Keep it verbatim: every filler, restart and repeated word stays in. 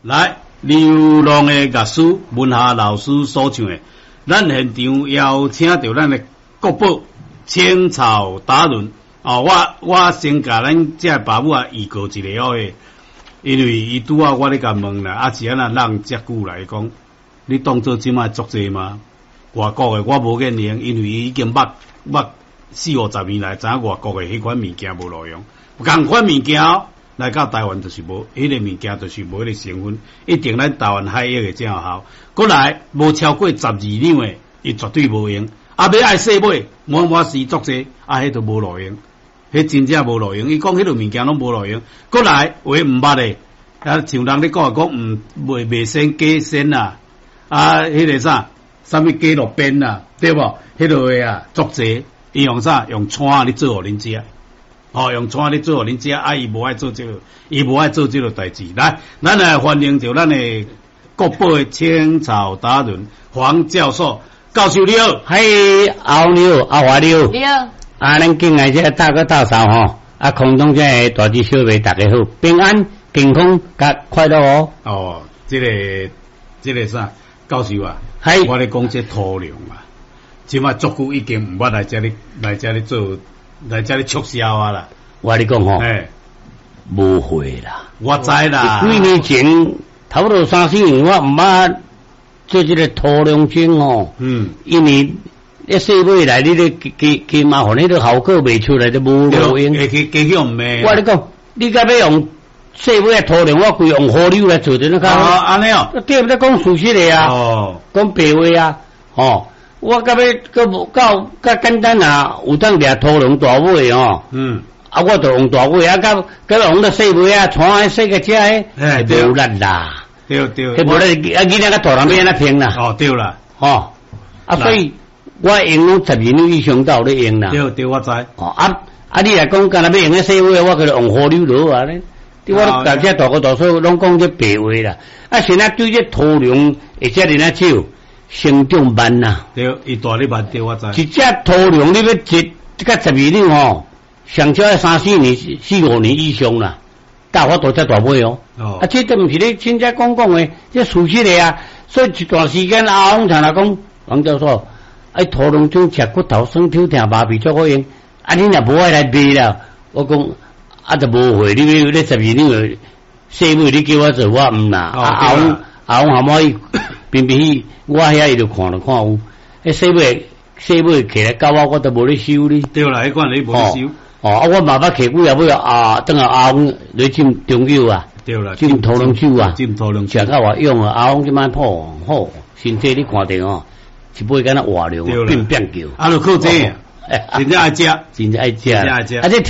来，流浪的乐师文夏老师所唱的，咱现场邀请到咱的国宝青草达人哦，我我先甲咱这爸母啊预告一下哦诶，因为伊拄啊我咧甲问啦，啊是安那让遮久来讲，你当做即摆作者吗？外国的我无见用，因为伊已经捌捌四五十年来，知影外国的迄款物件无路用，共款物件哦。来到台湾就是无，迄、那个物件就是无迄个成分，一定咱台湾海药的才有效。过来无超过十二两的，伊绝对无用。啊，要爱说买，我我是作者，啊，迄都无路用，迄真正无路用。伊讲迄个物件拢无路用。过来话毋捌的，啊，像人咧讲讲毋袂袂先假先啊，啊，迄、那个啥，啥物假路边啊，对无？迄个话啊，作者伊用啥？用串咧做互恁食。哦，用串咧做，恁遮啊，伊无爱做这个，伊无爱做这个代志。来，咱来欢迎着咱的国宝的青草达人黄教授，教授你好， 嘿，敖你好，阿华你好， 你好， 啊，咱敬爱这大哥大嫂吼，啊，空中这大弟小妹大家好，平安、健康、甲快乐哦。 哦，这个这个啥，教授啊， 嘿， 我咧讲这土壤啊，即马足久已经毋捌来这里来这里做。来这里促销啊啦！ 我你讲吼， 哎， 无会啦， 我知啦。 几年前，差不多三四年，我毋捌做这个土壤种吼。 嗯， 因为一细尾来，你咧加加麻烦，你个效果袂出来，就无路用。 加加加用咩？ 我你讲，你甲要用细尾的土壤，我规用河流来做的，你看。 哦，安尼哦。 对不对？讲事实的啊。哦。讲白话啊，吼。我甲要个无较较简单啊，有当掠土壤大尾哦。嗯。啊，我就用大尾啊，甲甲用个细尾啊，穿细个只诶，哎，无力啦。 对对。 迄无咧，啊，囡仔甲大人要安怎拼啦？ 哦，对啦。 哦。啊，所以我用拢十二年以上都有咧用啦。 对对，我知。 哦，啊啊，你来讲，干若要用个细尾，我可能用河流落啊咧。我大家大个大数拢讲这白话啦。啊，现在对这土壤会遮尔啊少。生长慢呐、啊， 对，伊大咧慢对，我知。 一只土壤你要植，这个十二两吼，上少要三四年、四五年以上啦，大法度才大尾哦。哦。啊，这都毋是咧真正讲讲诶，这事实诶啊。所以一段时间阿翁常来讲，王教授，哎，土壤种吃骨头、酸痛、疼麻痹足好用。啊，你若无爱来卖啦，我讲啊，就无会，你要咧十二两诶，细尾你叫我做，我毋啦。哦。阿翁阿翁可唔可以？偏偏去我遐伊就看了看有，迄细尾细尾起来到我我都无咧收哩。 对啦，迄款你无咧收。 哦，啊，我妈妈起几啊尾啊，等下阿翁来浸中药啊。 对啦， 浸土壤酒啊。 浸土壤酒。 食到我用啊，阿翁即摆破好，身体你看着哦，一杯敢若活量，变变叫。 啊，就靠这，真正爱食， 真正爱食， 真正爱食。 啊，这